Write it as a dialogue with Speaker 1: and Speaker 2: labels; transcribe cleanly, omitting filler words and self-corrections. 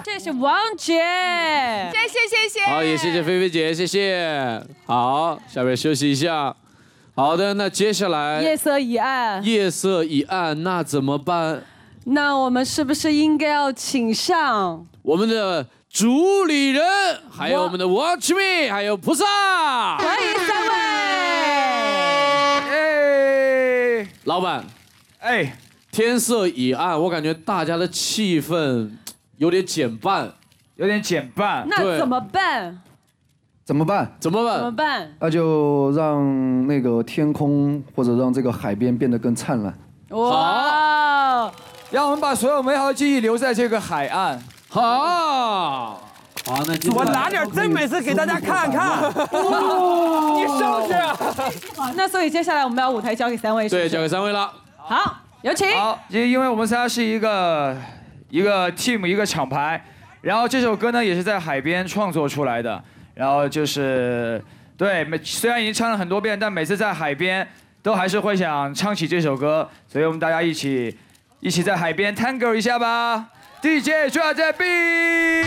Speaker 1: 谢谢王姐，
Speaker 2: 谢谢。
Speaker 3: 好，也谢谢菲菲姐，谢谢。好，下边休息一下。好的，那接下来
Speaker 1: 夜色已暗，
Speaker 3: 夜色已暗，那怎么办？
Speaker 1: 那我们是不是应该要请上
Speaker 3: 我们的主理人，还有我们的 Watch Me， 还有菩萨，
Speaker 1: 欢迎3位。
Speaker 3: 老板，
Speaker 4: 哎，
Speaker 3: 天色已暗，我感觉大家的气氛有点减半，
Speaker 4: 那
Speaker 3: 对
Speaker 1: 怎么办？
Speaker 5: 怎么办？
Speaker 1: 怎么办？
Speaker 5: 那就让那个天空或者让这个海边变得更灿烂。
Speaker 1: 哇！
Speaker 4: 让我们把所有美好的记忆留在这个海岸。
Speaker 3: 好，
Speaker 5: 那
Speaker 6: 我拿点真美食给大家看看。你是不是？
Speaker 1: 那所以接下来我们要舞台交给3位，
Speaker 3: 对，交给3位了。
Speaker 1: 好，有请。
Speaker 4: 好，因为我们仨是一个 team 一个厂牌，然后这首歌呢也是在海边创作出来的，然后就是对，虽然已经唱了很多遍，但每次在海边都还是会想唱起这首歌，所以我们大家一起在海边 tango 一下吧。DJ 抓着 beat。